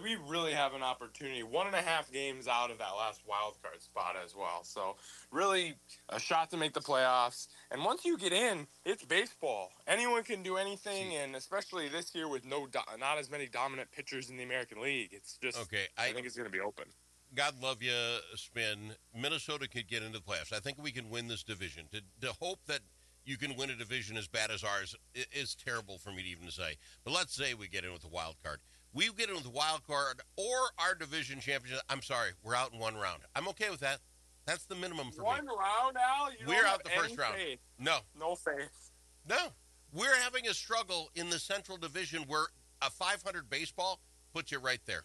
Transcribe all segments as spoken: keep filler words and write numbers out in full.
we really have an opportunity, one and a half games out of that last wild card spot as well. So really a shot to make the playoffs. And once you get in, it's baseball. Anyone can do anything, See, and especially this year with no do- not as many dominant pitchers in the American League, it's just okay, I I think it's going to be open. God love you, Spin. Minnesota could get into the playoffs. I think we can win this division. To, to hope that you can win a division as bad as ours is terrible for me to even say. But let's say we get in with the wild card. We get in with the wild card or our division championship. I'm sorry, we're out in one round. I'm okay with that. That's the minimum for me. One round, Al, you We're don't out have the first any round. faith. No, No faith. no. We're having a struggle in the Central Division where a five hundred baseball puts you right there.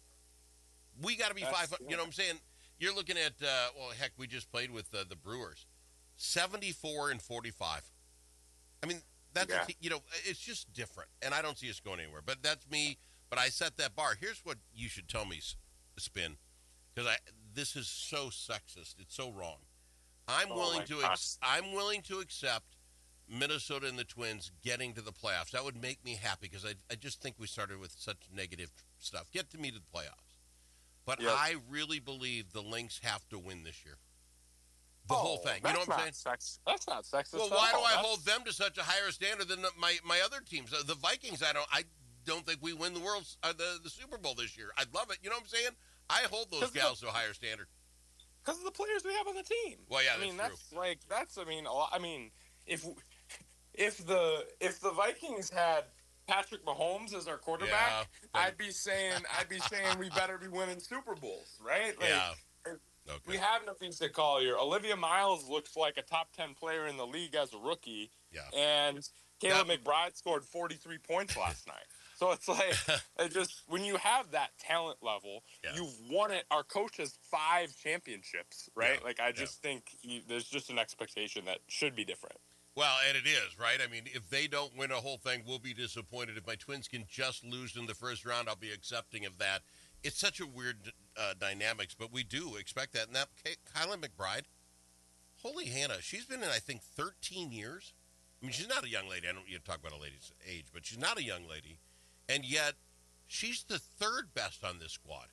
We got to be That's five hundred. You know what I'm saying? You're looking at, uh, well, heck, we just played with uh, the Brewers. seventy-four and forty-five. I mean, that's, Yeah. a t- you know, it's just different. And I don't see us going anywhere. But that's me. But I set that bar. Here's what you should tell me, Spin. Because I this is so sexist. It's so wrong. I'm Oh, willing my to gosh. ex- I'm willing to accept Minnesota and the Twins getting to the playoffs. That would make me happy because I, I just think we started with such negative stuff. Get to me to the playoffs. But Yep. I really believe the Lynx have to win this year. The Oh, whole thing. You know that's what I'm not saying? sex- That's not sexist. Well, at why do all. I That's- hold them to such a higher standard than my, my other teams? Uh, The Vikings, I don't I don't think we win the world's uh, the the Super Bowl this year. I'd love it. You know what I'm saying? I hold those 'Cause the- gals to a higher standard. Because of the players we have on the team. Well, yeah, I mean that's that's like that's I mean a lot, I mean if if the if the Vikings had Patrick Mahomes as our quarterback, Yeah, then- I'd be saying I'd be saying we better be winning Super Bowls, right? Like, Yeah. Okay. we have nothing to call here. Olivia Miles looks like a top ten player in the league as a rookie, Yeah. and Caleb McBride scored forty-three points last night. So it's like, it just when you have that talent level, Yeah. you've won it. Our coach has five championships, right? Yeah. Like I just think he, there's just an expectation that should be different. Well, and it is, right? I mean, if they don't win a whole thing, we'll be disappointed. If my Twins can just lose in the first round, I'll be accepting of that. It's such a weird uh, dynamics, but we do expect that. And that Kylan McBride, holy Hannah, she's been in, I think, thirteen years. I mean, she's not a young lady. I don't you talk about a lady's age, but she's not a young lady. And yet, she's the third best on this squad.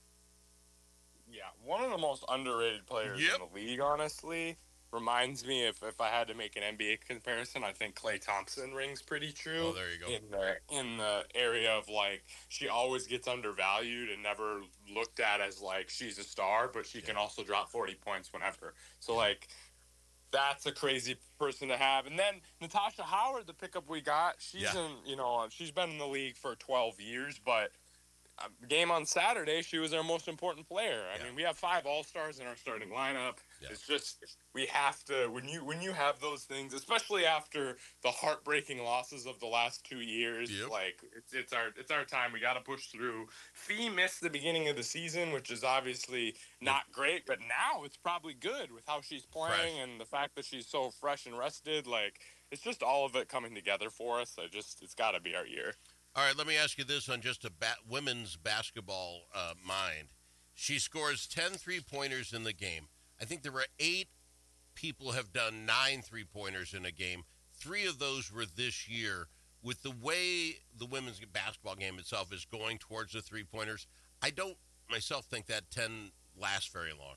Yeah, one of the most underrated players Yep. in the league, honestly. Reminds me, if, if I had to make an N B A comparison, I think Klay Thompson rings pretty true. Oh, there you go. In the, in the area of, like, she always gets undervalued and never looked at as, like, she's a star, but she Yeah. can also drop forty points whenever. So, like, that's a crazy person to have. And then Natasha Howard, the pickup we got, she's Yeah. in, you know, she's been in the league for twelve years, but uh, game on Saturday, she was our most important player. I Yeah. mean, we have five All-Stars in our starting lineup. Yeah. It's just we have to when you when you have those things, especially after the heartbreaking losses of the last two years. Yep. Like it's it's our it's our time. We got to push through. Fee missed the beginning of the season, which is obviously not great, but now it's probably good with how she's playing Fresh. and the fact that she's so fresh and rested. Like it's just all of it coming together for us. I just it's got to be our year. All right, let me ask you this on just a bat, women's basketball uh, mind. She scores ten three-pointers in the game. I think there were eight people have done nine three-pointers in a game. Three of those were this year. With the way the women's basketball game itself is going towards the three-pointers, I don't myself think that ten lasts very long.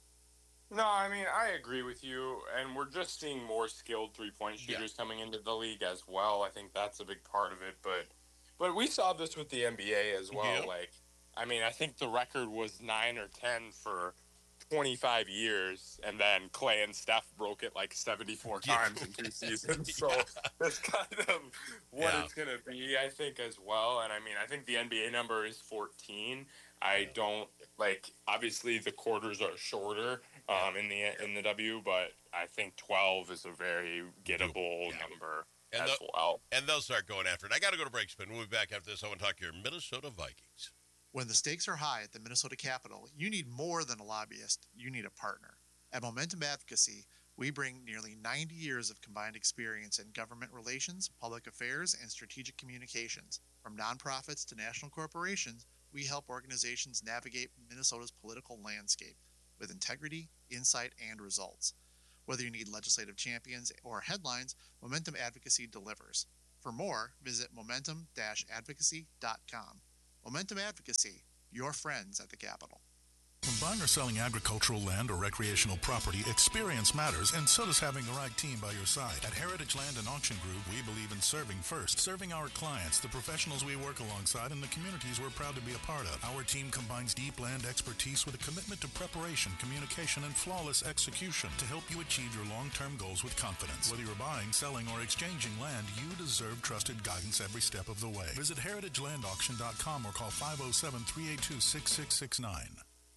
No, I mean, I agree with you, and we're just seeing more skilled three-point shooters Yeah. coming into the league as well. I think that's a big part of it, but but we saw this with the N B A as well. Yeah. Like, I mean, I think the record was nine or ten for twenty-five years, and then Clay and Steph broke it like seventy-four Yeah. times in two seasons. So that's kind of what Yeah. it's going to be, I think, as well. And I mean, I think the N B A number is fourteen. I don't like. Obviously, the quarters are shorter um, in the in the W, but I think twelve is a very gettable Yeah. number And as the- well. And they'll start going after it. I got to go to break, Spin. We'll be back after this. I want to talk to your Minnesota Vikings. When the stakes are high at the Minnesota Capitol, you need more than a lobbyist. You need a partner. At Momentum Advocacy, we bring nearly ninety years of combined experience in government relations, public affairs, and strategic communications. From nonprofits to national corporations, we help organizations navigate Minnesota's political landscape with integrity, insight, and results. Whether you need legislative champions or headlines, Momentum Advocacy delivers. For more, visit momentum dash advocacy dot com. Momentum Advocacy, your friends at the Capitol. When buying or selling agricultural land or recreational property, experience matters, and so does having the right team by your side. At Heritage Land and Auction Group, we believe in serving first, serving our clients, the professionals we work alongside, and the communities we're proud to be a part of. Our team combines deep land expertise with a commitment to preparation, communication, and flawless execution to help you achieve your long-term goals with confidence. Whether you're buying, selling, or exchanging land, you deserve trusted guidance every step of the way. Visit heritage land auction dot com or call five oh seven, three eight two, six six six nine.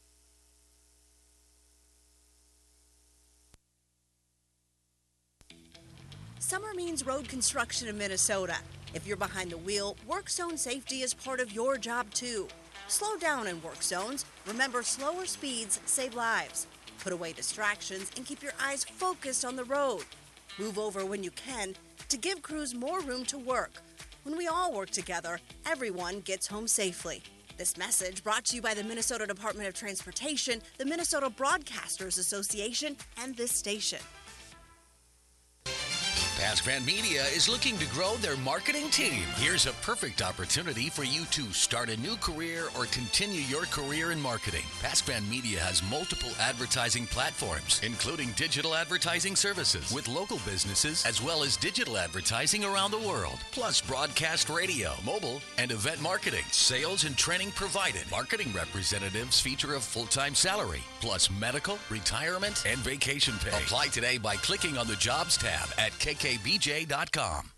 Summer means road construction in Minnesota. If you're behind the wheel, work zone safety is part of your job too. Slow down in work zones. Remember, slower speeds save lives. Put away distractions and keep your eyes focused on the road. Move over when you can to give crews more room to work. When we all work together, everyone gets home safely. This message brought to you by the Minnesota Department of Transportation, the Minnesota Broadcasters Association, and this station. PaskVan Media is looking to grow their marketing team. Here's a perfect opportunity for you to start a new career or continue your career in marketing. PaskVan Media has multiple advertising platforms, including digital advertising services with local businesses, as well as digital advertising around the world, plus broadcast radio, mobile, and event marketing. Sales and training provided. Marketing representatives feature a full-time salary, plus medical, retirement, and vacation pay. Apply today by clicking on the Jobs tab at k k b j dot com.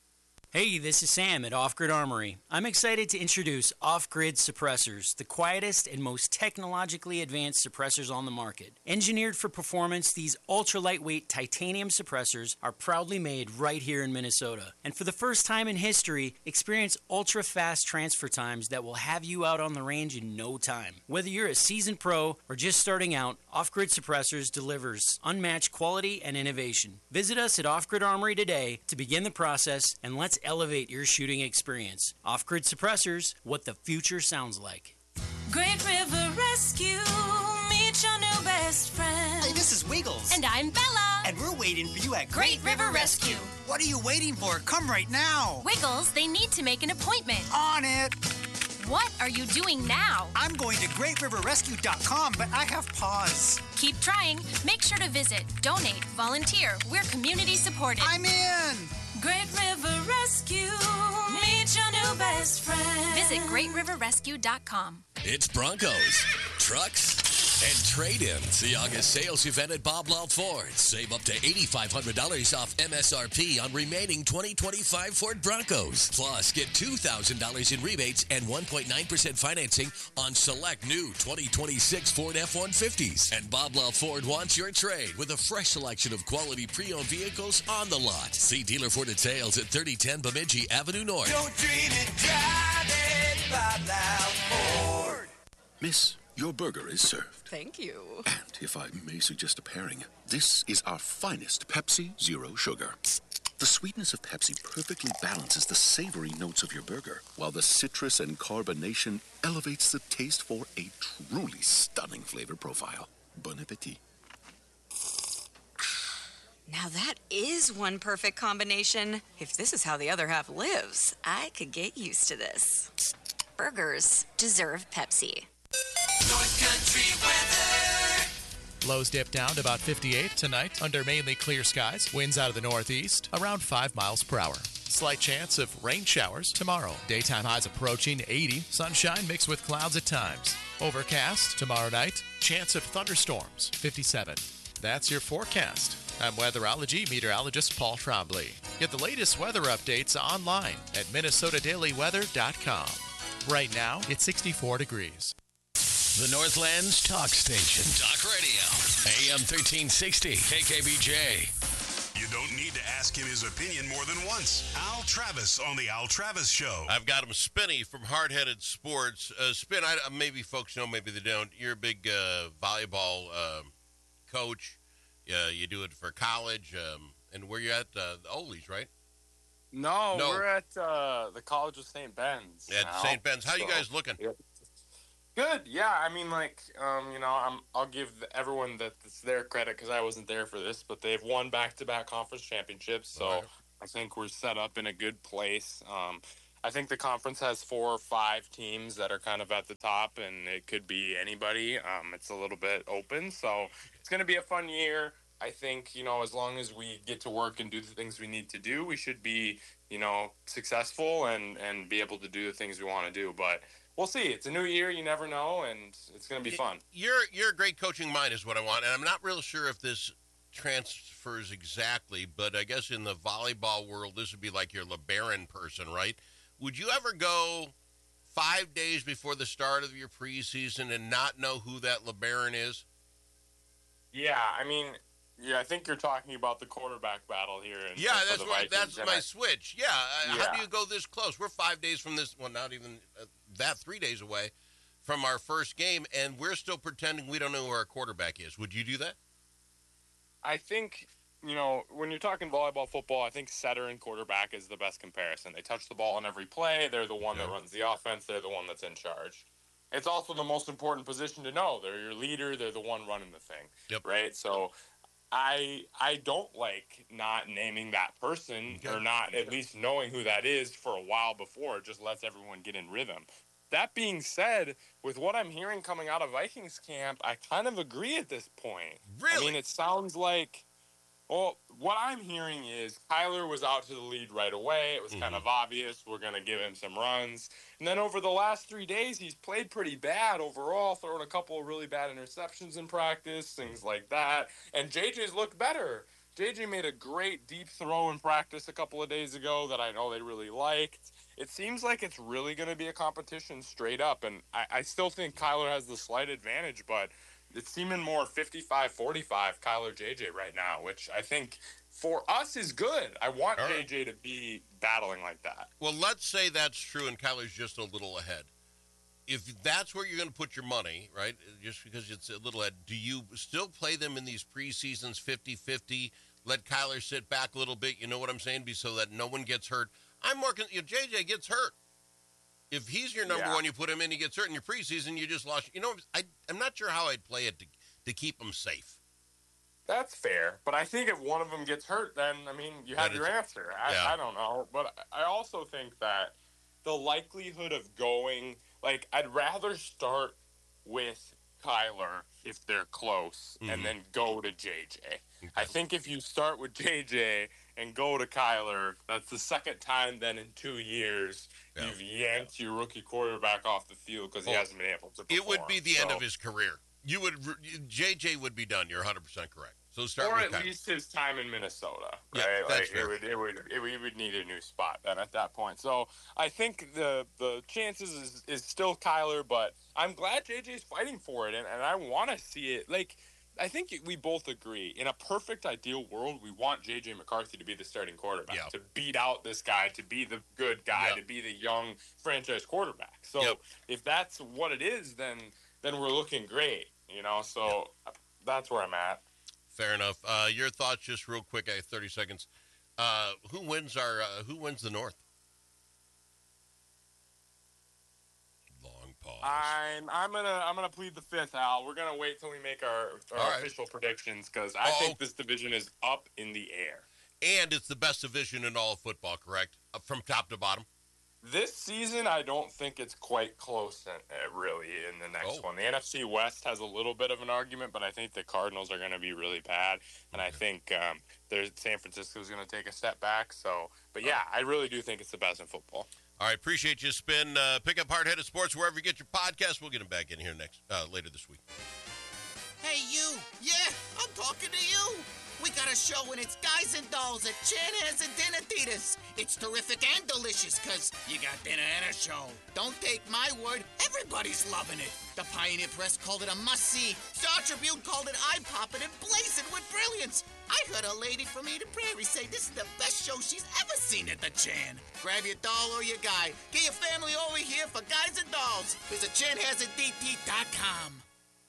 Hey, this is Sam at Off Grid Armory. I'm excited to introduce Off Grid Suppressors, the quietest and most technologically advanced suppressors on the market. Engineered for performance, these ultra-lightweight titanium suppressors are proudly made right here in Minnesota. And for the first time in history, experience ultra-fast transfer times that will have you out on the range in no time. Whether you're a seasoned pro or just starting out, Off Grid Suppressors delivers unmatched quality and innovation. Visit us at Off Grid Armory today to begin the process, and let's elevate your shooting experience. Off-Grid Suppressors, what the future sounds like. Great River Rescue, meet your new best friend. Hey, this is Wiggles. And I'm Bella. And we're waiting for you at Great River Rescue. What are you waiting for? Come right now. Wiggles, they need to make an appointment. On it. What are you doing now? I'm going to great river rescue dot com, but I have pause. Keep trying. Make sure to visit, donate, volunteer. We're community supported. I'm in. Great River Rescue, meet your new best friend. Visit great river rescue dot com. It's Broncos, trucks, and trade-ins. The August sales event at Bob Law Ford. Save up to eight thousand five hundred dollars off M S R P on remaining twenty twenty-five Ford Broncos. Plus, get two thousand dollars in rebates and one point nine percent financing on select new twenty twenty-six Ford F one fifties. And Bob Law Ford wants your trade with a fresh selection of quality pre-owned vehicles on the lot. See Dealer Ford at sales at thirty ten Bemidji Avenue North. Don't dream it, drive it, Bob Law Ford. Miss, your burger is served. Thank you. And if I may suggest a pairing, this is our finest Pepsi Zero Sugar. The sweetness of Pepsi perfectly balances the savory notes of your burger, while the citrus and carbonation elevates the taste for a truly stunning flavor profile. Bon appetit. Now that is one perfect combination. If this is how the other half lives, I could get used to this. Burgers deserve Pepsi. North Country weather. Lows dip down to about fifty-eight tonight under mainly clear skies. Winds out of the northeast around five miles per hour. Slight chance of rain showers tomorrow. Daytime highs approaching eighty. Sunshine mixed with clouds at times. Overcast tomorrow night. Chance of thunderstorms, fifty-seven. That's your forecast. I'm weatherology meteorologist Paul Trombley. Get the latest weather updates online at minnesota daily weather dot com. Right now, it's sixty-four degrees. The Northland's talk station. Talk radio. A M thirteen sixty. K K B J. You don't need to ask him his opinion more than once. Al Travis on the Al Travis Show. I've got him Spinny from Hard-Headed Sports. Uh, Spin, I, maybe folks know, maybe they don't. You're a big uh, volleyball uh, coach. Uh, you do it for college. Um, and where you at? Uh, the Ole's, right? No, No. we're at uh, the College of Saint Ben's. At now, Saint Ben's. How so- you guys looking? Yeah. Good, yeah. I mean, like, um, you know, I'm, I'll give everyone that's their credit because I wasn't there for this, but they've won back-to-back conference championships, so Right. I think we're set up in a good place. Um, I think the conference has four or five teams that are kind of at the top, and it could be anybody. Um, it's a little bit open, so it's going to be a fun year. I think, you know, as long as we get to work and do the things we need to do, we should be, you know, successful and, and be able to do the things we want to do. But we'll see. It's a new year. You never know, and it's going to be fun. You're, you're a great coaching mind is what I want, and I'm not real sure if this transfers exactly, but I guess in the volleyball world, this would be like your LeBaron person, right? Would you ever go five days before the start of your preseason and not know who that LeBaron is? Yeah, I mean, yeah, I think you're talking about the quarterback battle here. In, yeah, for that's the what, Vikings, that's my I, switch. Yeah, uh, yeah, how do you go this close? We're five days from this, well, not even uh, that, three days away from our first game, and we're still pretending we don't know who our quarterback is. Would you do that? I think, you know, when you're talking volleyball, football, I think setter and quarterback is the best comparison. They touch the ball on every play. They're the one that runs the offense. They're the one that's in charge. It's also the most important position to know. They're your leader. They're the one running the thing. Yep. Right? So I I don't like not naming that person Okay. or not at least knowing who that is for a while before. It just lets everyone get in rhythm. That being said, with what I'm hearing coming out of Vikings camp, I kind of agree at this point. Really? I mean, it sounds like, well, what I'm hearing is Kyler was out to the lead right away. It was Mm-hmm. kind of obvious. We're going to give him some runs. And then over the last three days, he's played pretty bad overall, throwing a couple of really bad interceptions in practice, things like that. And J J's looked better. J J made a great deep throw in practice a couple of days ago that I know they really liked. It seems like it's really going to be a competition straight up. And I, I still think Kyler has the slight advantage, but it's seeming more fifty-five forty-five Kyler J J right now, which I think for us is good. I want All right. J J to be battling like that. Well, let's say that's true and Kyler's just a little ahead. If that's where you're going to put your money, right, just because it's a little ahead, do you still play them in these preseasons fifty-fifty, let Kyler sit back a little bit, you know what I'm saying, be so that no one gets hurt? I'm more, con- you know, J J gets hurt. If he's your number Yeah. one, you put him in, he gets hurt in your preseason, you just lost. You know, I, I'm not sure how I'd play it to, to keep him safe. That's fair, but I think if one of them gets hurt, then, I mean, you have Then your it's- answer. I, yeah. I don't know, but I also think that the likelihood of going, like, I'd rather start with Kyler if they're close Mhm. and then go to J J. I think if you start with J J and go to Kyler, that's the second time then in two years Yeah. you've yanked your rookie quarterback off the field because he Oh, hasn't been able to perform. It would be the end So- of his career. You would, J J would be done. You're one hundred percent correct. So start or with at Kyler. least his time in Minnesota, Yeah, right? that's like fair. it would, it would, it would, it would need a new spot then at that point. So I think the the chances is, is still Kyler, but I'm glad J J's fighting for it, and, and I want to see it. Like, I think we both agree, in a perfect ideal world, we want J J McCarthy to be the starting quarterback, Yeah. to beat out this guy, to be the good guy, Yeah. to be the young franchise quarterback. So Yep. if that's what it is, then then we're looking great, you know. So that's where I'm at. Fair enough. Uh, your thoughts, just real quick. I have thirty seconds. Uh, who wins our? Uh, who wins the North? Long pause. I'm I'm gonna I'm gonna plead the fifth, Al. We're gonna wait till we make our, our All right. official predictions because I Oh. think this division is up in the air. And it's the best division in all of football, correct? Uh, from top to bottom. This season, I don't think it's quite close, in, uh, really, in the next Oh. one. The N F C West has a little bit of an argument, but I think the Cardinals are going to be really bad, and I think um, there's San Francisco's going to take a step back. So, but yeah, I really do think it's the best in football. All right, appreciate you, Spin. Uh, pick up Hard Headed Sports wherever you get your podcast. We'll get him back in here next uh, later this week. Hey, you! Yeah, I'm talking to you! We got a show and it's Guys and Dolls at Chanhassen and Dinner Theaters. It's terrific and delicious because you got dinner and a show. Don't take my word, everybody's loving it. The Pioneer Press called it a must-see. Star Tribune called it eye-popping and blazing with brilliance. I heard a lady from Eden Prairie say this is the best show she's ever seen at the Chan. Grab your doll or your guy. Get your family over here for Guys and Dolls. Visit Chanhassen D T dot com.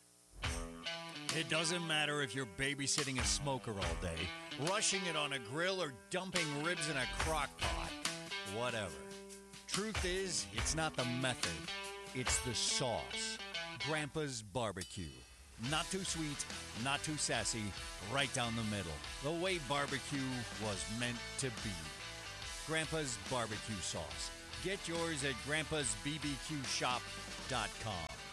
It doesn't matter if you're babysitting a smoker all day, rushing it on a grill, or dumping ribs in a crock pot. Whatever. Truth is, it's not the method, it's the sauce. Grandpa's Barbecue. Not too sweet, not too sassy, right down the middle. The way barbecue was meant to be. Grandpa's Barbecue Sauce. Get yours at grandpas b b q shop dot com.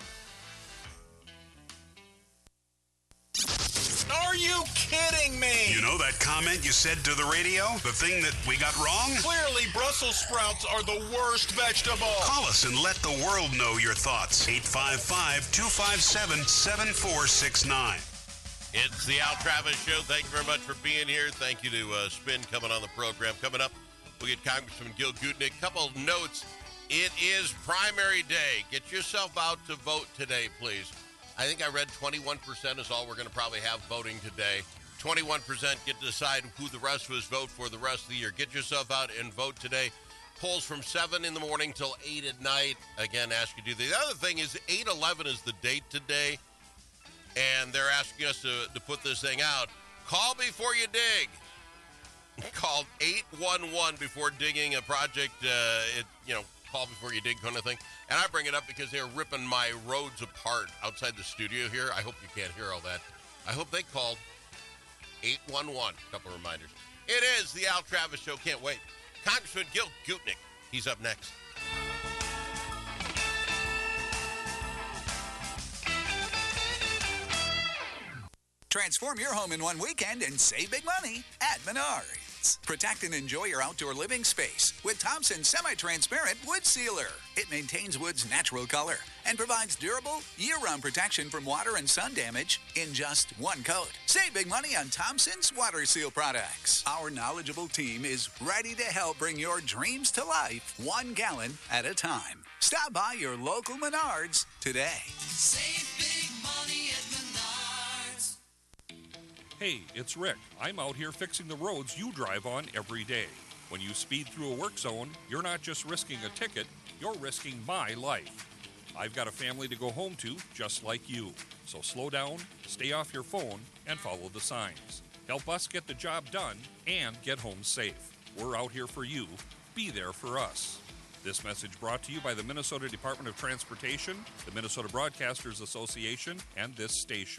Are you kidding me? You know that comment you said to the radio? The thing that we got wrong? Clearly, Brussels sprouts are the worst vegetable. Call us and let the world know your thoughts. eight five five, two five seven, seven four six nine. It's the Al Travis Show. Thank you very much for being here. Thank you to uh, Spin coming on the program. Coming up, we'll get Congressman Gil Gutnick. Couple of notes. It is primary day. Get yourself out to vote today, please. I think I read twenty-one percent is all we're going to probably have voting today. twenty-one percent get to decide who the rest of us vote for the rest of the year. Get yourself out and vote today. Polls from seven in the morning till eight at night. Again, ask you to do that. The other thing is eight eleven is the date today, and they're asking us to, to put this thing out. Call before you dig. Call eight one one before digging a project. Uh, it, you know, call before you dig kind of thing. And I bring it up because they're ripping my roads apart outside the studio here. I hope you can't hear all that. I hope they called eight one one. A couple of reminders. It is the Al Travis Show. Can't wait. Congressman Gil Gutnick. He's up next. Transform your home in one weekend and save big money at Menards. Protect and enjoy your outdoor living space with Thompson Semi-Transparent Wood Sealer. It maintains wood's natural color and provides durable, year-round protection from water and sun damage in just one coat. Save big money on Thompson's Water Seal products. Our knowledgeable team is ready to help bring your dreams to life one gallon at a time. Stop by your local Menards today. Save big money at Menards. Hey, it's Rick. I'm out here fixing the roads you drive on every day. When you speed through a work zone, you're not just risking a ticket, you're risking my life. I've got a family to go home to, just like you. So slow down, stay off your phone, and follow the signs. Help us get the job done and get home safe. We're out here for you. Be there for us. This message brought to you by the Minnesota Department of Transportation, the Minnesota Broadcasters Association, and this station.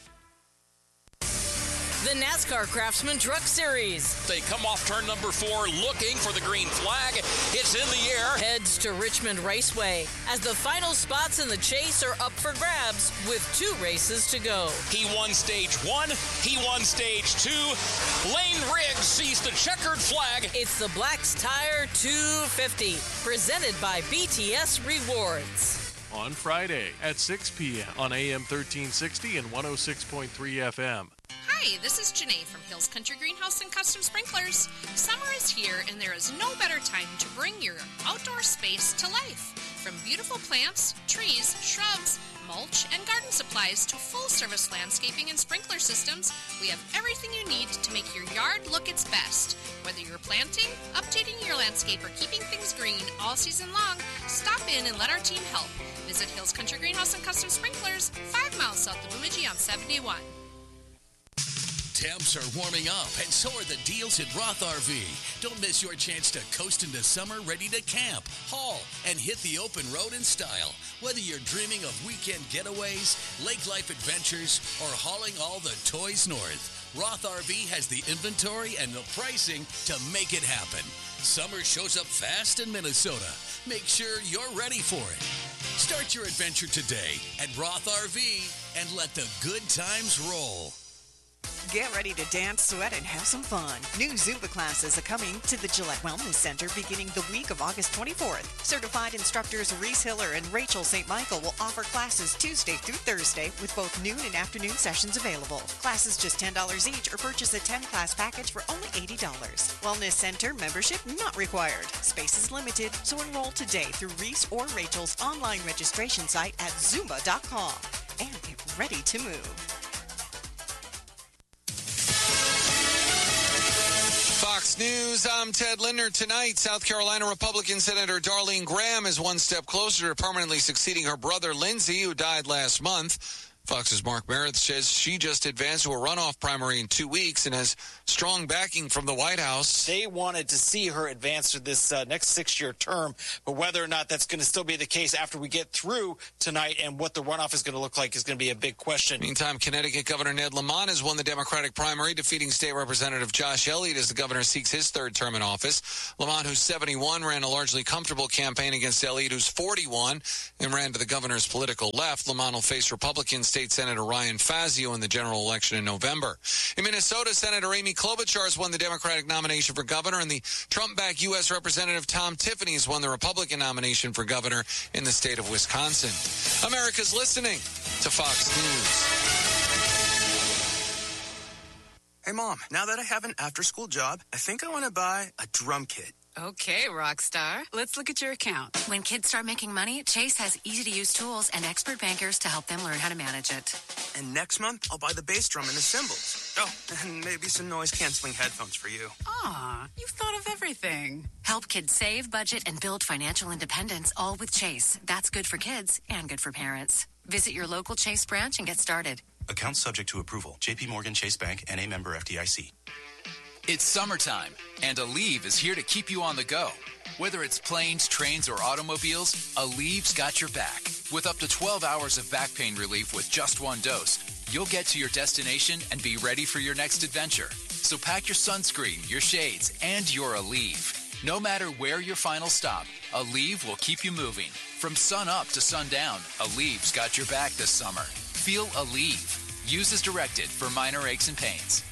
The NASCAR Craftsman Truck Series. They come off turn number four looking for the green flag. It's in the air. Heads to Richmond Raceway as the final spots in the chase are up for grabs with two races to go. He won stage one. He won stage two. Lane Riggs sees the checkered flag. It's the Black's Tire two fifty, presented by B T S Rewards. On Friday at six p.m. on A M thirteen sixty and one oh six point three F M. Hi, this is Janae from Hills Country Greenhouse and Custom Sprinklers. Summer is here, and there is no better time to bring your outdoor space to life. From beautiful plants, trees, shrubs, mulch, and garden supplies to full-service landscaping and sprinkler systems, we have everything you need to make your yard look its best. Whether you're planting, updating your landscape, or keeping things green all season long, stop in and let our team help. Visit Hills Country Greenhouse and Custom Sprinklers, five miles south of Bemidji on seventy-one. Temps are warming up, and so are the deals at Roth R V. Don't miss your chance to coast into summer ready to camp, haul, and hit the open road in style. Whether you're dreaming of weekend getaways, lake life adventures, or hauling all the toys north, Roth R V has the inventory and the pricing to make it happen. Summer shows up fast in Minnesota. Make sure you're ready for it. Start your adventure today at Roth R V and let the good times roll. Get ready to dance, sweat, and have some fun. New Zumba classes are coming to the Gillette Wellness Center beginning the week of August twenty-fourth. Certified instructors Reese Hiller and Rachel Saint Michael will offer classes Tuesday through Thursday with both noon and afternoon sessions available. Classes just ten dollars each or purchase a ten-class package for only eighty dollars. Wellness Center membership not required. Space is limited, so enroll today through Reese or Rachel's online registration site at zumba dot com and get ready to move. Fox News, I'm Ted Linder. Tonight, South Carolina Republican Senator Darlene Graham is one step closer to permanently succeeding her brother Lindsey, who died last month. Fox's Mark Meredith says she just advanced to a runoff primary in two weeks and has strong backing from the White House. They wanted to see her advance to this uh, next six-year term, but whether or not that's going to still be the case after we get through tonight and what the runoff is going to look like is going to be a big question. Meantime, Connecticut Governor Ned Lamont has won the Democratic primary, defeating State Representative Josh Elliott as the governor seeks his third term in office. Lamont, who's seventy-one, ran a largely comfortable campaign against Elliott, who's forty-one, and ran to the governor's political left. Lamont will face Republican State Senator Ryan Fazio in the general election in November. In Minnesota, Senator Amy Klobuchar has won the Democratic nomination for governor, and the Trump-backed U S Representative Tom Tiffany has won the Republican nomination for governor in the state of Wisconsin. America's listening to Fox News. Hey, Mom, now that I have an after-school job, I think I want to buy a drum kit. Okay, Rockstar. Let's look at your account. When kids start making money, Chase has easy-to-use tools and expert bankers to help them learn how to manage it. And next month, I'll buy the bass drum and the cymbals. Oh, and maybe some noise-canceling headphones for you. Aw, you've thought of everything. Help kids save, budget, and build financial independence, all with Chase. That's good for kids and good for parents. Visit your local Chase branch and get started. Account subject to approval. J P Morgan Chase Bank, N A member F D I C. It's summertime, and Aleve is here to keep you on the go. Whether it's planes, trains, or automobiles, Aleve's got your back. With up to twelve hours of back pain relief with just one dose, you'll get to your destination and be ready for your next adventure. So pack your sunscreen, your shades, and your Aleve. No matter where your final stop, Aleve will keep you moving. From sun up to sundown, Aleve's got your back this summer. Feel Aleve. Use as directed for minor aches and pains.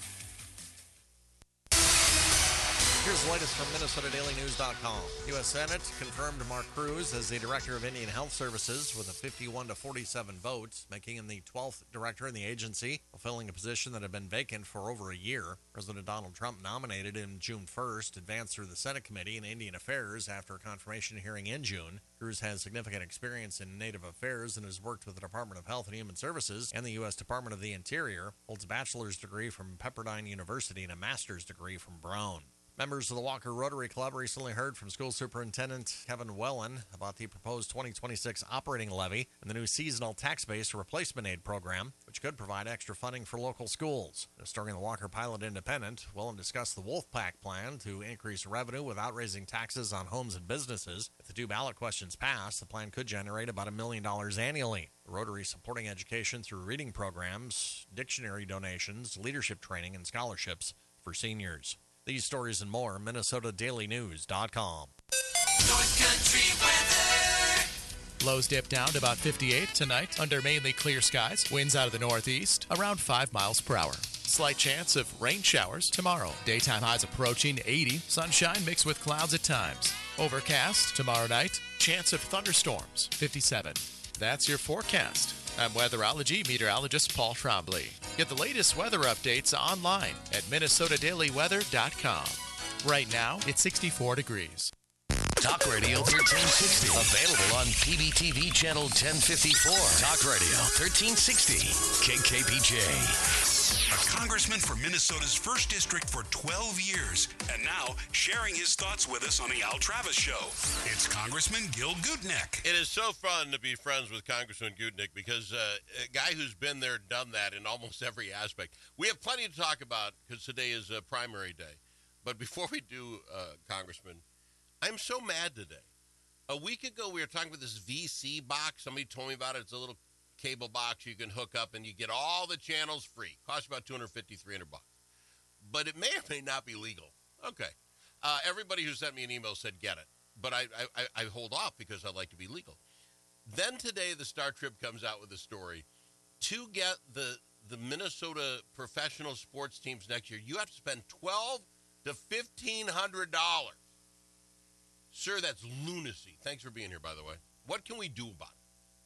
Here's the latest from Minnesota Daily News dot com. U S Senate confirmed Mark Cruz as the Director of Indian Health Services with a fifty-one to forty-seven votes, making him the twelfth director in the agency, fulfilling a position that had been vacant for over a year. President Donald Trump nominated him June first, advanced through the Senate Committee on Indian Affairs after a confirmation hearing in June. Cruz has significant experience in Native affairs and has worked with the Department of Health and Human Services and the U S Department of the Interior, holds a bachelor's degree from Pepperdine University and a master's degree from Brown. Members of the Walker Rotary Club recently heard from School Superintendent Kevin Wellen about the proposed twenty twenty-six operating levy and the new seasonal tax-based replacement aid program, which could provide extra funding for local schools. In a story in the Walker Pilot Independent, Wellen discussed the Wolfpack plan to increase revenue without raising taxes on homes and businesses. If the two ballot questions pass, the plan could generate about a million dollars annually. The Rotary supporting education through reading programs, dictionary donations, leadership training, and scholarships for seniors. These stories and more, Minnesota Daily News dot com. North Country weather. Lows dip down to about fifty-eight tonight under mainly clear skies. Winds out of the northeast around five miles per hour. Slight chance of rain showers tomorrow. Daytime highs approaching eighty. Sunshine mixed with clouds at times. Overcast tomorrow night. Chance of thunderstorms, fifty-seven. That's your forecast. I'm weatherology meteorologist Paul Trombley. Get the latest weather updates online at Minnesota Daily Weather dot com. Right now, it's sixty-four degrees. Talk Radio thirteen sixty. Available on P B T V channel ten fifty-four. Talk Radio thirteen sixty. K K B J. A congressman for Minnesota's first district for twelve years, and now sharing his thoughts with us on the Al Travis Show. It's Congressman Gil Gutnick. It is so fun to be friends with Congressman Gutnick because uh, a guy who's been there, done that in almost every aspect. We have plenty to talk about because today is uh, primary day. But before we do, uh, Congressman, I'm so mad today. A week ago, we were talking about this V C box. Somebody told me about it. It's a little cable box you can hook up, and you get all the channels free. Costs about two hundred fifty, three hundred bucks. But it may or may not be legal. Okay. Uh, everybody who sent me an email said get it. But I, I, I hold off because I like to be legal. Then today, the Star Trib comes out with a story. To get the, the Minnesota professional sports teams next year, you have to spend twelve to fifteen hundred dollars. Sir, that's lunacy. Thanks for being here, by the way. What can we do about it?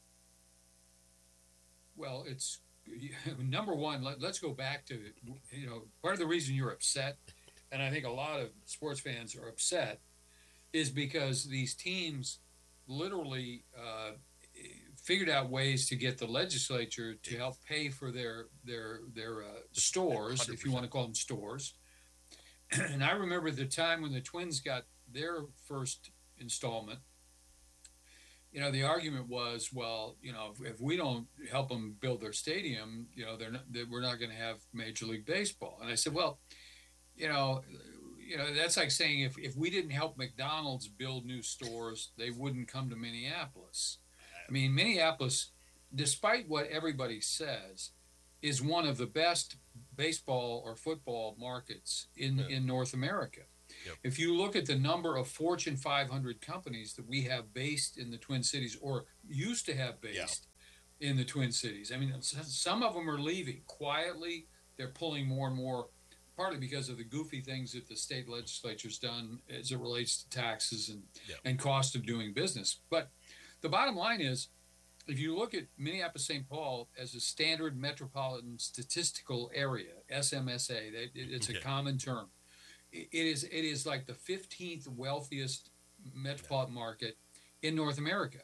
Well, it's number one. Let, let's go back to, you know, part of the reason you're upset, and I think a lot of sports fans are upset, is because these teams literally uh, figured out ways to get the legislature to help pay for their their their uh, stores, one hundred percent. If you want to call them stores. And I remember the time when the Twins got their first installment. you know, the argument was, well, you know, if, if we don't help them build their stadium, you know, they're not, they, we're not going to have Major League Baseball. And I said, well, you know, you know, that's like saying if, if we didn't help McDonald's build new stores, they wouldn't come to Minneapolis. I mean, Minneapolis, despite what everybody says, is one of the best baseball or football markets in, yeah. in North America. Yep. If you look at the number of Fortune five hundred companies that we have based in the Twin Cities or used to have based yeah. in the Twin Cities, I mean, some of them are leaving quietly. They're pulling more and more, partly because of the goofy things that the state legislature's done as it relates to taxes and, yep. and cost of doing business. But the bottom line is, if you look at Minneapolis-Saint Paul as a standard metropolitan statistical area, S M S A, it's okay. a common term. It is it is like the fifteenth wealthiest metropolitan yeah. market in North America.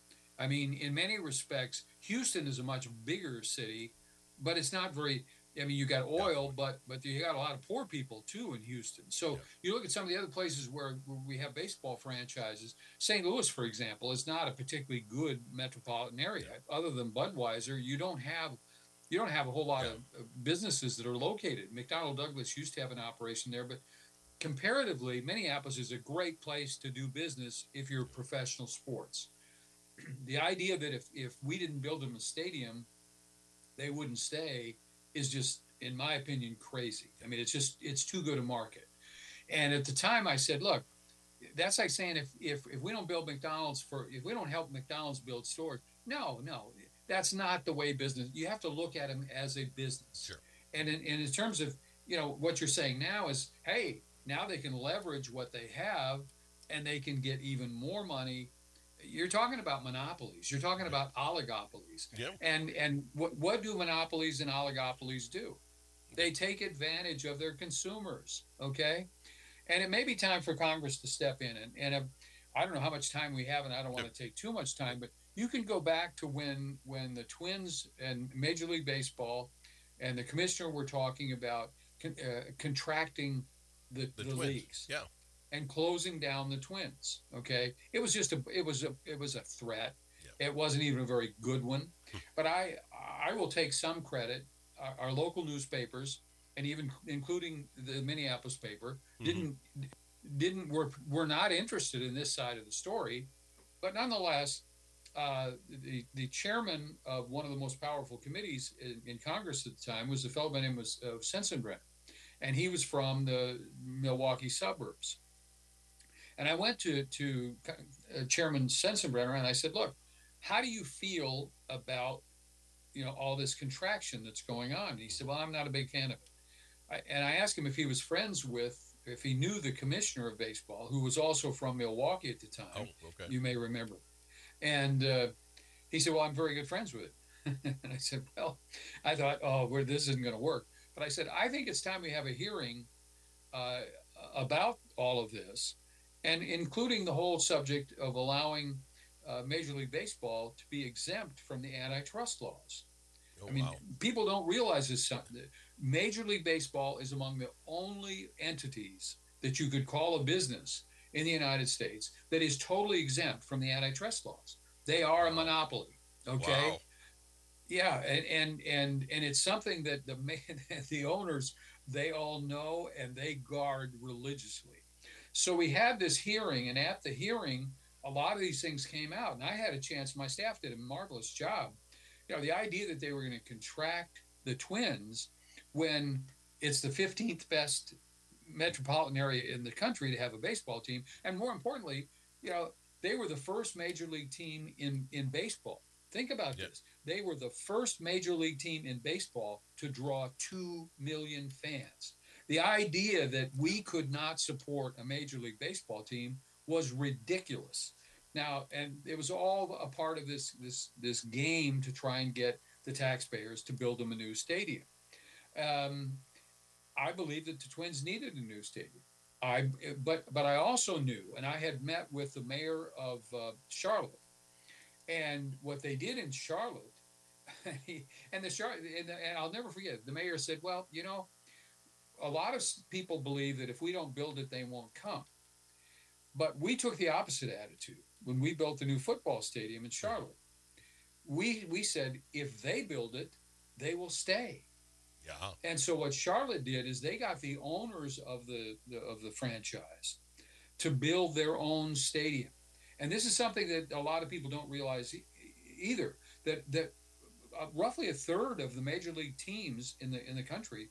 I mean, in many respects, Houston is a much bigger city, but it's not very. I mean, you got oil, but but you got a lot of poor people too in Houston. So yeah. you look at some of the other places where, where we have baseball franchises. Saint Louis, for example, is not a particularly good metropolitan area. Yeah. Other than Budweiser, you don't have you don't have a whole lot yeah. of businesses that are located. McDonnell Douglas used to have an operation there, but comparatively, Minneapolis is a great place to do business if you're professional sports. The idea that if, if we didn't build them a stadium, they wouldn't stay is just, in my opinion, crazy. I mean, it's just, it's too good a market. And at the time I said, look, that's like saying if, if, if we don't build McDonald's for, if we don't help McDonald's build stores, no, no, that's not the way business, you have to look at them as a business. Sure. And in, and in terms of, you know, what you're saying now is, hey, now they can leverage what they have and they can get even more money. You're talking about monopolies. You're talking about oligopolies. Yep. And and what, what do monopolies and oligopolies do? They take advantage of their consumers, okay? And it may be time for Congress to step in. And, and if, I don't know how much time we have, and I don't want to take too much time, but you can go back to when when the Twins and Major League Baseball and the commissioner were talking about con, uh, contracting the, the, the leagues, yeah, and closing down the Twins. Okay, it was just a, it was a, it was a threat. Yeah. It wasn't even a very good one, but I, I will take some credit. Our, our local newspapers, and even including the Minneapolis paper, mm-hmm. didn't, didn't were were not interested in this side of the story, but nonetheless, uh, the the chairman of one of the most powerful committees in, in Congress at the time was a fellow by the name of uh, Sensenbrenner. And he was from the Milwaukee suburbs. And I went to, to uh, Chairman Sensenbrenner and I said, look, how do you feel about, you know, all this contraction that's going on? And he said, well, I'm not a big fan of it. I, and I asked him if he was friends with, if he knew the commissioner of baseball, who was also from Milwaukee at the time. Oh, okay. You may remember. And uh, he said, well, I'm very good friends with it. And I said, well, I thought, oh, well, this isn't going to work. But I said, I think it's time we have a hearing uh, about all of this, and including the whole subject of allowing uh, Major League Baseball to be exempt from the antitrust laws. Oh, I mean, wow. People don't realize this. Major League Baseball is among the only entities that you could call a business in the United States that is totally exempt from the antitrust laws. They are a monopoly, okay? Wow. Yeah, and, and and and it's something that the the owners, they all know and they guard religiously. So we had this hearing, and at the hearing, a lot of these things came out, and I had a chance. My staff did a marvelous job. You know, the idea that they were going to contract the Twins when it's the fifteenth best metropolitan area in the country to have a baseball team, and more importantly, you know, they were the first major league team in in baseball. Think about yep. this. They were the first major league team in baseball to draw two million fans. The idea that we could not support a major league baseball team was ridiculous. Now, and it was all a part of this this this game to try and get the taxpayers to build them a new stadium. Um, I believe that the Twins needed a new stadium. I but but I also knew, and I had met with the mayor of uh, Charlotte. And what they did in Charlotte, and the Charlotte, and, and I'll never forget, the mayor said, well, you know, a lot of people believe that if we don't build it, they won't come. But we took the opposite attitude. when we built the new football stadium in Charlotte. We we said if they build it, they will stay. Yeah. And so what Charlotte did is they got the owners of the, the of the franchise to build their own stadium. And this is something that a lot of people don't realize e- either. That that uh, roughly a third of the major league teams in the in the country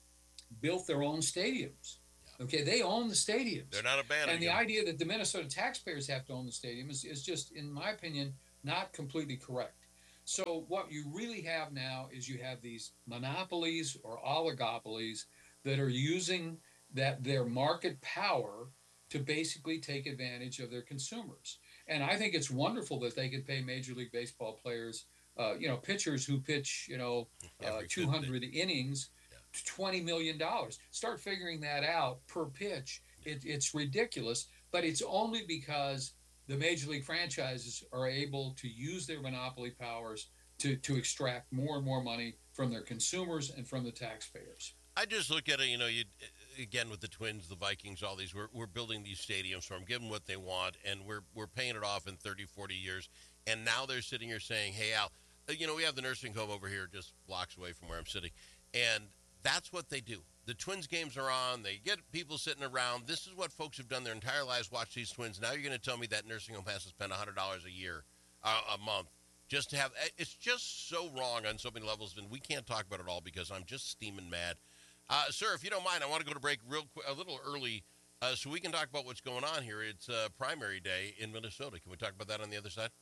built their own stadiums. Okay, they own the stadiums. They're not abandoning And the them. idea that the Minnesota taxpayers have to own the stadium is, is just, in my opinion, not completely correct. So what you really have now is you have these monopolies or oligopolies that are using that their market power to basically take advantage of their consumers. And I think it's wonderful that they can pay Major League Baseball players, uh, you know, pitchers who pitch, you know, uh, two hundred innings, twenty million dollars. Start figuring that out per pitch. It, it's ridiculous, but it's only because the major league franchises are able to use their monopoly powers to, to extract more and more money from their consumers and from the taxpayers. I just look at it, you know, you again with the Twins, the Vikings, all these, we're, we're building these stadiums for them, giving them what they want, and we're we're paying it off in thirty, forty years. And now they're sitting here saying, hey, Al, you know, we have the nursing home over here just blocks away from where I'm sitting. And that's what they do. The Twins games are on. They get people sitting around. This is what folks have done their entire lives, watch these Twins. Now you're going to tell me that nursing home has to spend one hundred dollars a year, uh, a month, just to have – it's just so wrong on so many levels, and we can't talk about it all because I'm just steaming mad. Uh, sir, if you don't mind, I want to go to break real quick, a little early uh, so we can talk about what's going on here. It's uh, primary day in Minnesota. Can we talk about that on the other side?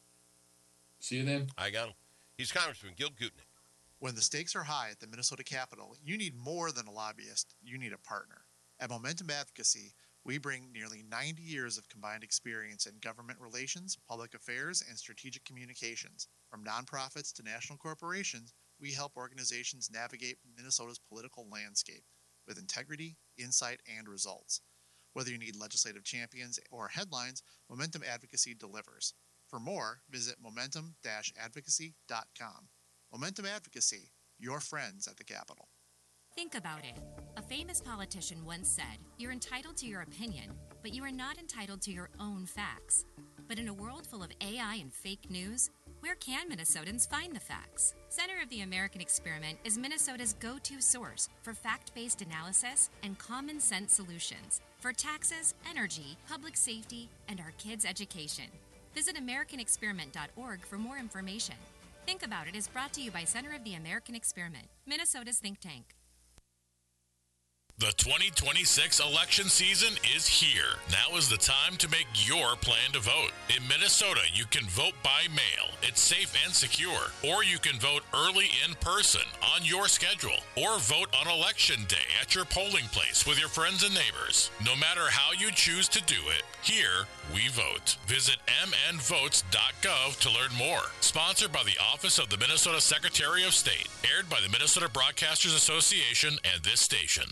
See you then. I got him. He's Congressman Gil Gutnick. When the stakes are high at the Minnesota Capitol, you need more than a lobbyist. You need a partner. At Momentum Advocacy, we bring nearly ninety years of combined experience in government relations, public affairs, and strategic communications. From nonprofits to national corporations, we help organizations navigate Minnesota's political landscape with integrity, insight, and results. Whether you need legislative champions or headlines, Momentum Advocacy delivers. For more, visit momentum dash advocacy dot com. Momentum Advocacy, your friends at the Capitol. Think about it. A famous politician once said, "You're entitled to your opinion, but you are not entitled to your own facts." But in a world full of A I and fake news, where can Minnesotans find the facts? Center of the American Experiment is Minnesota's go-to source for fact-based analysis and common sense solutions for taxes, energy, public safety, and our kids' education. Visit american experiment dot org for more information. Think About It is brought to you by Center of the American Experiment, Minnesota's think tank. The twenty twenty-six election season is here. Now is the time to make your plan to vote. In Minnesota, you can vote by mail. It's safe and secure. Or you can vote early in person on your schedule. Or vote on election day at your polling place with your friends and neighbors. No matter how you choose to do it, here we vote. Visit m n votes dot gov to learn more. Sponsored by the Office of the Minnesota Secretary of State. Aired by the Minnesota Broadcasters Association and this station.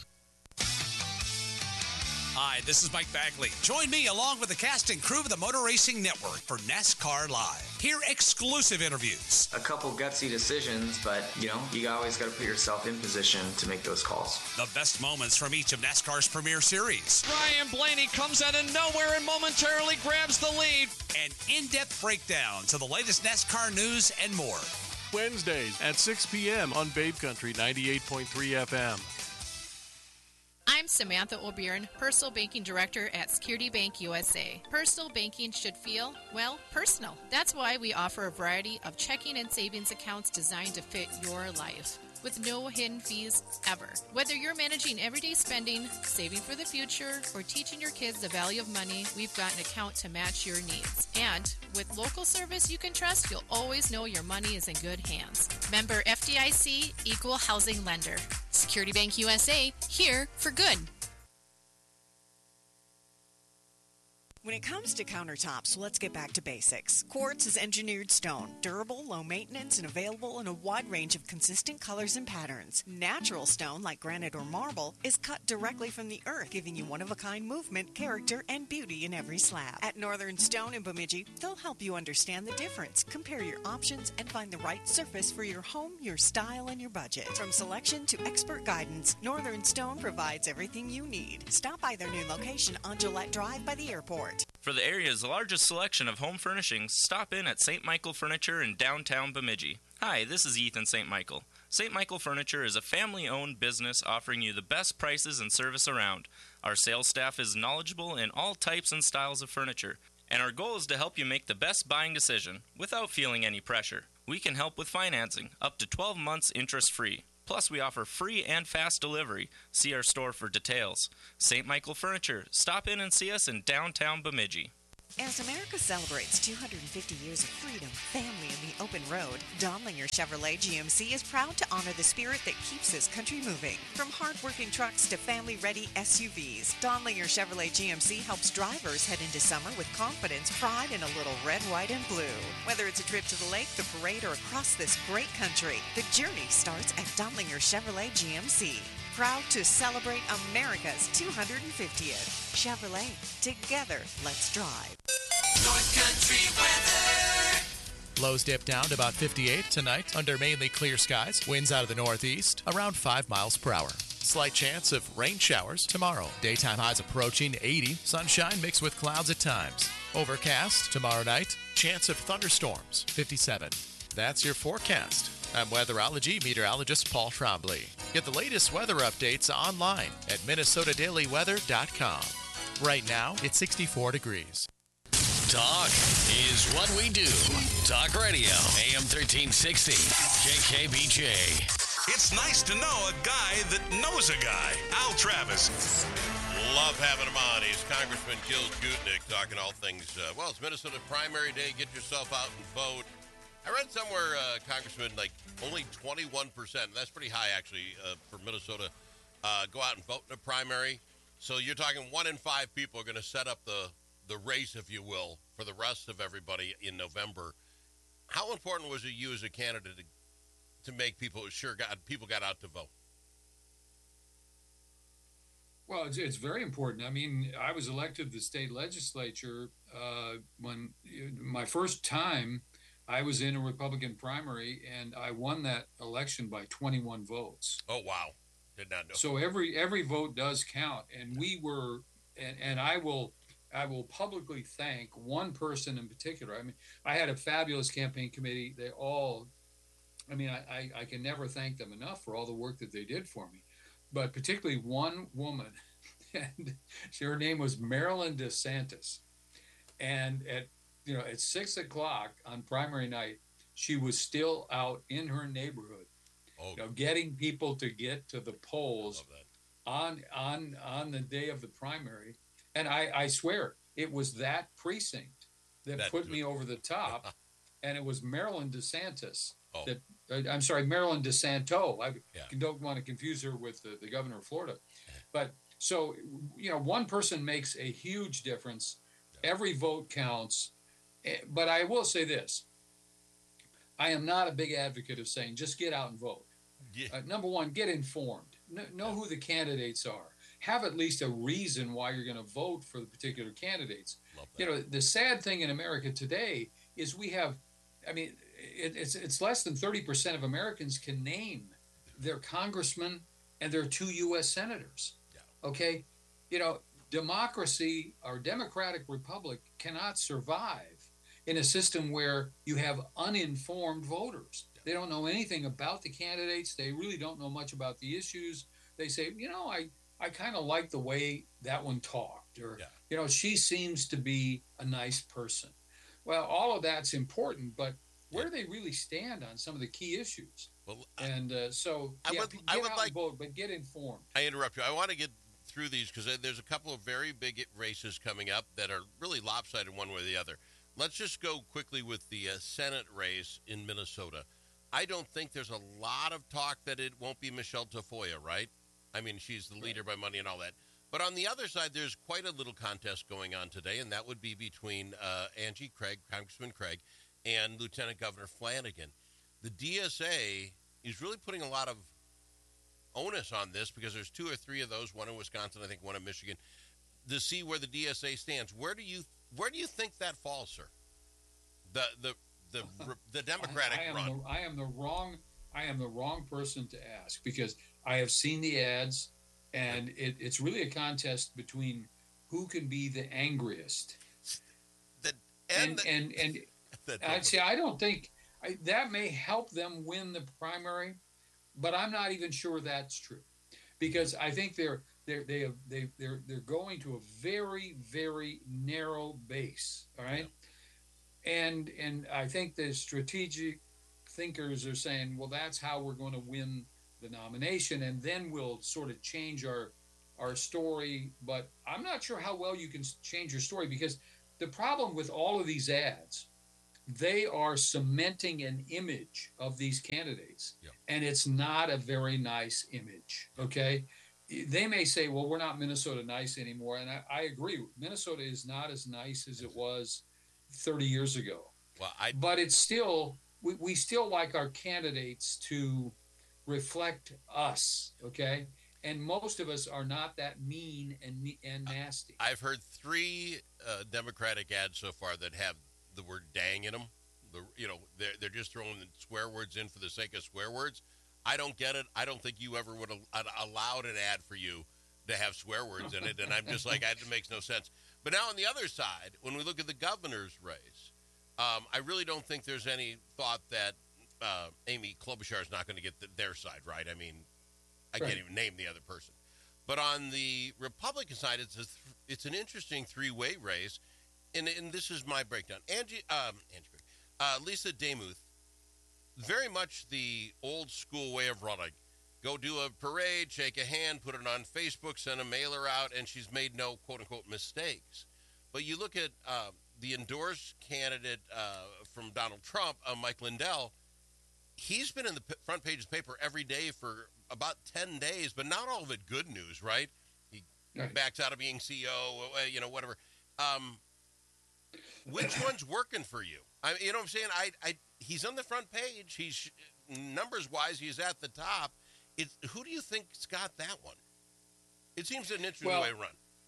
Hi, this is Mike Bagley. Join me along with the cast and crew of the Motor Racing Network for NASCAR Live. Hear exclusive interviews. A couple gutsy decisions, but, you know, you always got to put yourself in position to make those calls. The best moments from each of NASCAR's premier series. Ryan Blaney comes out of nowhere and momentarily grabs the lead. And in-depth breakdowns of the latest NASCAR news and more. Wednesdays at six p.m. on Babe Country ninety-eight point three F M. I'm Samantha O'Byrne, Personal Banking Director at Security Bank U S A. Personal banking should feel, well, personal. That's why we offer a variety of checking and savings accounts designed to fit your life, with no hidden fees ever. Whether you're managing everyday spending, saving for the future, or teaching your kids the value of money, we've got an account to match your needs. And with local service you can trust, you'll always know your money is in good hands. Member F D I C, Equal Housing Lender. Security Bank U S A, here for good. When it comes to countertops, let's get back to basics. Quartz is engineered stone, durable, low maintenance, and available in a wide range of consistent colors and patterns. Natural stone, like granite or marble, is cut directly from the earth, giving you one-of-a-kind movement, character, and beauty in every slab. At Northern Stone in Bemidji, they'll help you understand the difference, compare your options, and find the right surface for your home, your style, and your budget. From selection to expert guidance, Northern Stone provides everything you need. Stop by their new location on Gillette Drive by the airport. report. For the area's largest selection of home furnishings, stop in at Saint Michael Furniture in downtown Bemidji. Hi, this is Ethan Saint Michael. Saint Michael Furniture is a family-owned business offering you the best prices and service around. Our sales staff is knowledgeable in all types and styles of furniture, and our goal is to help you make the best buying decision without feeling any pressure. We can help with financing, up to twelve months interest-free. Plus, we offer free and fast delivery. See our store for details. Saint Michael Furniture. Stop in and see us in downtown Bemidji. As America celebrates two hundred fifty years of freedom, family, and the open road, Donlinger Chevrolet G M C is proud to honor the spirit that keeps this country moving. From hard-working trucks to family-ready S U Vs, Donlinger Chevrolet G M C helps drivers head into summer with confidence, pride, and a little red, white, and blue. Whether it's a trip to the lake, the parade, or across this great country, the journey starts at Donlinger Chevrolet G M C. Proud to celebrate America's two hundred fiftieth. Chevrolet. Together, let's drive. North Country weather. Lows dip down to about fifty-eight tonight under mainly clear skies. Winds out of the northeast around five miles per hour. Slight chance of rain showers tomorrow. Daytime highs approaching eighty. Sunshine mixed with clouds at times. Overcast tomorrow night. Chance of thunderstorms, fifty-seven. That's your forecast. I'm weatherology meteorologist Paul Trombley. Get the latest weather updates online at minnesota daily weather dot com. Right now, it's sixty-four degrees. Talk is what we do. Talk Radio, A M thirteen sixty, K K B J. It's nice to know a guy that knows a guy. Al Travis. Love having him on. He's Congressman Gil Gutnick talking all things. Uh, well, it's Minnesota primary day. Get yourself out and vote. I read somewhere, uh, Congressman, like only twenty-one percent, and that's pretty high actually uh, for Minnesota, uh, go out and vote in a primary. So you're talking one in five people are going to set up the, the race, if you will, for the rest of everybody in November. How important was it you as a candidate to, to make people sure got, people got out to vote? Well, it's, it's very important. I mean, I was elected to the state legislature uh, when my first time I was in a Republican primary, and I won that election by twenty-one votes. Oh, wow. Did not know. So every every vote does count, and we were, and, and I will I will publicly thank one person in particular. I mean, I had a fabulous campaign committee. They all, I mean, I, I, I can never thank them enough for all the work that they did for me. But particularly one woman, and her name was Marilyn DeSantis, and at you know, at six o'clock on primary night, she was still out in her neighborhood, oh. you know, getting people to get to the polls on on on the day of the primary. And I, I swear, it was that precinct that, that put me over the top, and it was Marilyn DeSantis. Oh. That uh, I'm sorry, Marilyn DeSanto. I yeah. don't want to confuse her with the, the governor of Florida. But so, you know, one person makes a huge difference. Every vote counts. But I will say this. I am not a big advocate of saying just get out and vote. Yeah. Uh, number one, get informed. Know, know who the candidates are. Have at least a reason why you're going to vote for the particular candidates. You know, the sad thing in America today is we have, I mean, it, it's it's less than thirty percent of Americans can name their congressman and their two U S senators. Yeah. Okay? You know, democracy, our democratic republic, cannot survive in a system where you have uninformed voters. They don't know anything about the candidates. They really don't know much about the issues. They say, you know, I, I kind of like the way that one talked, or, yeah. you know, she seems to be a nice person. Well, all of that's important, but where yeah. do they really stand on some of the key issues? Well, and uh, so, I yeah, would, get I would out like, and vote, but get informed. I interrupt you. I want to get through these because there's a couple of very big races coming up that are really lopsided one way or the other. Let's just go quickly with the uh, Senate race in Minnesota. I don't think there's a lot of talk that it won't be Michelle Tafoya, right? I mean, she's the leader by money and all that. But on the other side, there's quite a little contest going on today, and that would be between uh, Angie Craig, Congressman Craig, and Lieutenant Governor Flanagan. The D S A is really putting a lot of onus on this because there's two or three of those, one in Wisconsin, I think one in Michigan, to see where the D S A stands. Where do you where do you think that falls, sir? The the the the Democratic I, I am run. The, I am the wrong I am the wrong person to ask because I have seen the ads, and it, it's really a contest between who can be the angriest. and and and, and I see. I don't think I, that may help them win the primary, but I'm not even sure that's true, because I think they're they're they have they they're they're going to a very very narrow base. All right, yeah. and and I think the strategic thinkers are saying, well, that's how we're going to win the nomination, and then we'll sort of change our our story. But I'm not sure how well you can change your story, because the problem with all of these ads, they are cementing an image of these candidates, yeah. and it's not a very nice image. Okay, they may say, well, we're not Minnesota nice anymore, and I, I agree. Minnesota is not as nice as it was thirty years ago. Well, I but it's still we, we still like our candidates to reflect us, okay? And most of us are not that mean and and nasty. I've heard three uh, Democratic ads so far that have the word "dang" in them. The, you know, they're they're just throwing swear words in for the sake of swear words. I don't get it. I don't think you ever would have allowed an ad for you to have swear words in it, and I'm just like, it makes no sense. But now on the other side, when we look at the governor's race, um, I really don't think there's any thought that uh, Amy Klobuchar is not going to get the, their side right. I mean, I right. can't even name the other person. But on the Republican side, it's a th- it's an interesting three-way race, and, and this is my breakdown. Angie, um, Angie, uh, Lisa Demuth, very much the old school way of running. Go do a parade, shake a hand, put it on Facebook, send a mailer out, and she's made no quote-unquote mistakes. But you look at uh, the endorsed candidate uh, from Donald Trump, uh, Mike Lindell. He's been in the p- front page of the paper every day for about ten days, but not all of it good news, right? He right. backs out of being C E O, you know, whatever. Um, which one's working for you? I, you know what I'm saying? I, I, he's on the front page. He's numbers-wise, he's at the top. It's, who do you think's got that one? It seems an interesting well, way to run.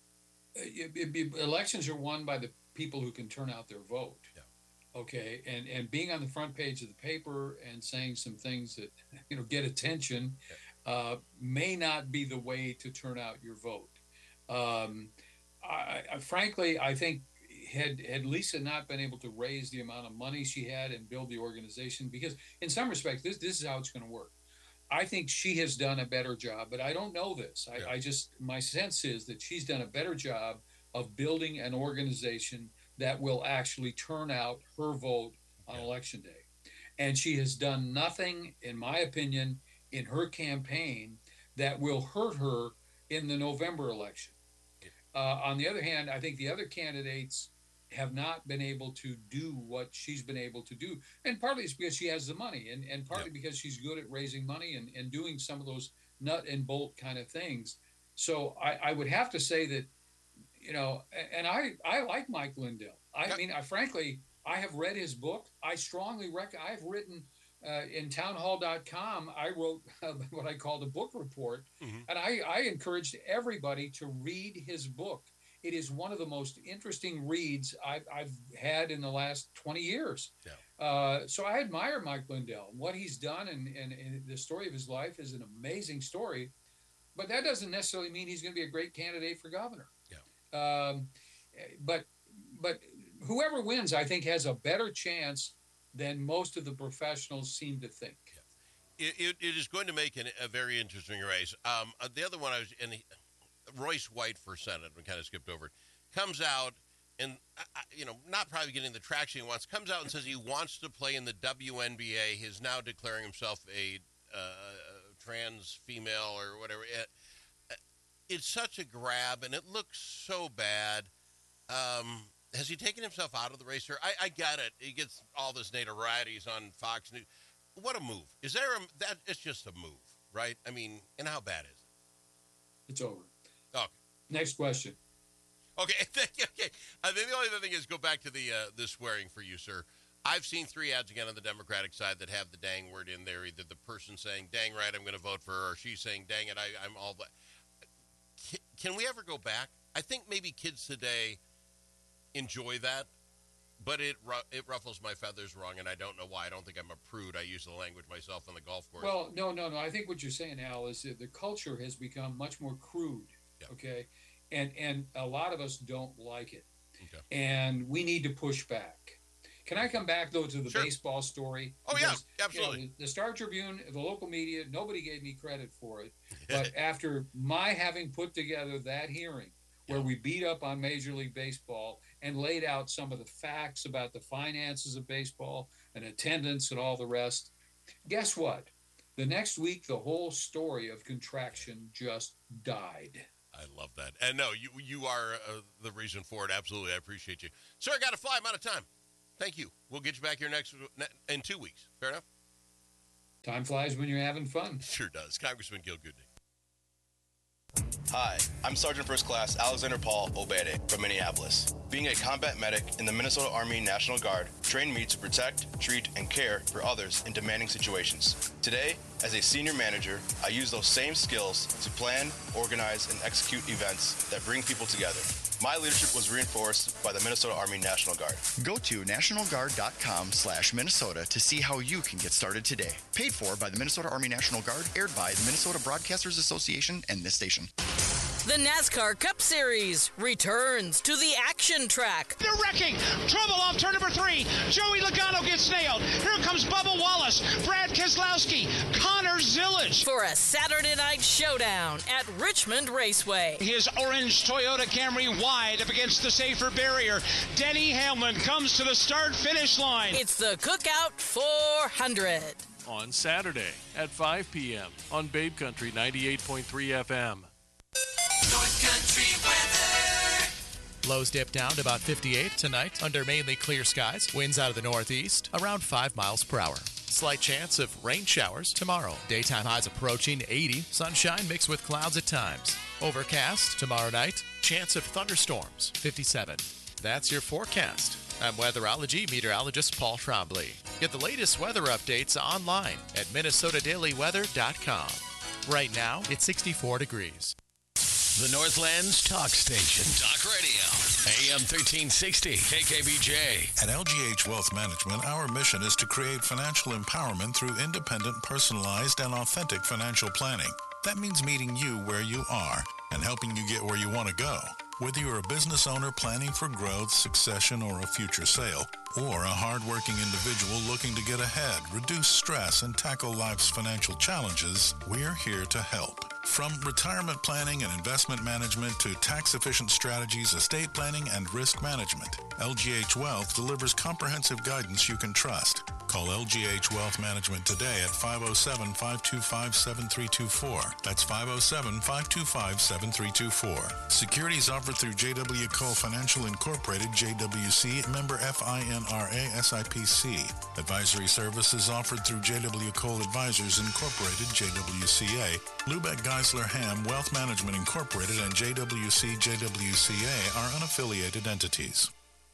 It, it, it, elections are won by the people who can turn out their vote. Yeah. Okay, and and being on the front page of the paper and saying some things that you know get attention yeah. uh, may not be the way to turn out your vote. Um, I, I, frankly, I think had had Lisa not been able to raise the amount of money she had and build the organization, because in some respects this this is how it's going to work. I think she has done a better job, but I don't know this. I, yeah. I just, my sense is that she's done a better job of building an organization that will actually turn out her vote on yeah. election day. And she has done nothing, in my opinion, in her campaign that will hurt her in the November election. Yeah. Uh, on the other hand, I think the other candidates have not been able to do what she's been able to do. And partly it's because she has the money, and, and partly yep. because she's good at raising money and, and doing some of those nut and bolt kind of things. So I, I would have to say that, you know, and I, I like Mike Lindell. I yep. mean, I frankly, I have read his book. I strongly recommend, I've written uh, in townhall dot com, I wrote uh, what I called a book report. Mm-hmm. And I, I encouraged everybody to read his book. It is one of the most interesting reads I've, I've had in the last twenty years. Yeah. Uh, so I admire Mike Lindell. What he's done and, and, and the story of his life is an amazing story. But that doesn't necessarily mean he's going to be a great candidate for governor. Yeah. Um, but but whoever wins, I think, has a better chance than most of the professionals seem to think. Yeah. It, it, it is going to make an, a very interesting race. Um, the other one I was... And he, Royce White for Senate, we kind of skipped over it, comes out and, uh, you know, not probably getting the traction he wants, comes out and says he wants to play in the W N B A. He's now declaring himself a uh, trans female or whatever. It, it's such a grab, and it looks so bad. Um, has he taken himself out of the race here? I, I get it. He gets all this notoriety. He's on Fox News. What a move. Is there a, that? It's just a move, right? I mean, and how bad is it? It's over. Okay. Next question. Okay. okay. Uh, then the only other thing is go back to the uh, the swearing for you, sir. I've seen three ads again on the Democratic side that have the dang word in there. Either the person saying, dang right, I'm going to vote for her, or she's saying, dang it, I, I'm all that. Can, can we ever go back? I think maybe kids today enjoy that, but it it ruffles my feathers wrong, and I don't know why. I don't think I'm a prude. I use the language myself on the golf course. Well, no, no, no. I think what you're saying, Al, is that the culture has become much more crude. Yeah. Okay, and and a lot of us don't like it. Okay. And we need to push back. Can I come back, though, to the Sure. baseball story? Oh, Because, yeah, absolutely. you know, the, the Star Tribune, the local media, nobody gave me credit for it. But after my having put together that hearing where we beat up on Major League Baseball and laid out some of the facts about the finances of baseball and attendance and all the rest, guess what? The next week, the whole story of contraction just died. I love that. And no, you you are uh, the reason for it. Absolutely. I appreciate you. Sir, I got to fly. I'm out of time. Thank you. We'll get you back here next in two weeks. Fair enough? Time flies when you're having fun. Sure does. Congressman Gil Goodney. Hi, I'm Sergeant First Class Alexander Paul Obede from Minneapolis. Being a combat medic in the Minnesota Army National Guard trained me to protect, treat, and care for others in demanding situations. Today, as a senior manager, I use those same skills to plan, organize, and execute events that bring people together. My leadership was reinforced by the Minnesota Army National Guard. Go to national guard dot com slash Minnesota to see how you can get started today. Paid for by the Minnesota Army National Guard, aired by the Minnesota Broadcasters Association and this station. The NASCAR Cup Series returns to the action track. They're wrecking. Trouble off turn number three. Joey Logano gets nailed. Here comes Bubba Wallace, Brad Keselowski, Connor Zillage. For a Saturday night showdown at Richmond Raceway. His orange Toyota Camry wide up against the safer barrier. Denny Hamlin comes to the start-finish line. It's the Cookout four hundred. On Saturday at five p.m. on Babe Country ninety-eight point three F M. North Country weather. Lows dip down to about fifty-eight tonight under mainly clear skies. Winds out of the northeast around five miles per hour. Slight chance of rain showers tomorrow. Daytime highs approaching eighty. Sunshine mixed with clouds at times. Overcast tomorrow night. Chance of thunderstorms, fifty-seven. That's your forecast. I'm weatherology meteorologist Paul Trombley. Get the latest weather updates online at minnesota daily weather dot com. Right now, it's sixty-four degrees. The Northland's talk station. Talk radio. A M thirteen sixty, K K B J. At L G H Wealth Management, our mission is to create financial empowerment through independent, personalized, and authentic financial planning. That means meeting you where you are and helping you get where you want to go. Whether you're a business owner planning for growth, succession, or a future sale, or a hardworking individual looking to get ahead, reduce stress, and tackle life's financial challenges, we're here to help. From retirement planning and investment management to tax-efficient strategies, estate planning, and risk management, L G H Wealth delivers comprehensive guidance you can trust. Call L G H Wealth Management today at five oh seven, five two five, seven three two four. That's five oh seven, five two five, seven three two four. Securities offered through J W. Cole Financial Incorporated, J W C, member F I N R A, S I P C. Advisory services offered through J W. Cole Advisors Incorporated, J W C A. Lubeck Geisler Ham Wealth Management Incorporated and J W C, J W C A are unaffiliated entities.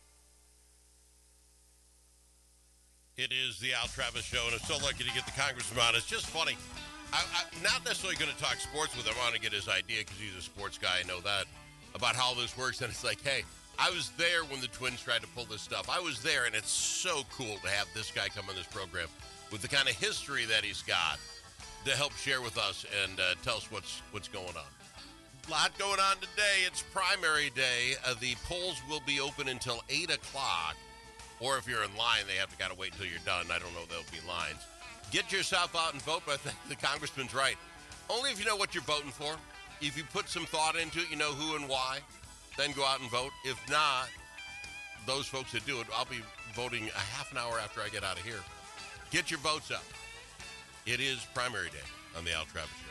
It is the Al Travis Show, and I'm so lucky to get the congressman on. It's just funny. I, I'm not necessarily going to talk sports with him. I want to get his idea because he's a sports guy. I know that, about how this works. And it's like, hey, I was there when the Twins tried to pull this stuff. I was there, and it's so cool to have this guy come on this program with the kind of history that he's got to help share with us and uh, tell us what's what's going on. A lot going on today. It's primary day. Uh, the polls will be open until eight o'clock. Or if you're in line, they have to kind of wait until you're done. I don't know. There'll be lines. Get yourself out and vote, but I think the congressman's right. Only if you know what you're voting for. If you put some thought into it, you know who and why, then go out and vote. If not, those folks that do it, I'll be voting a half an hour after I get out of here. Get your votes up. It is primary day on the Al Travis Show.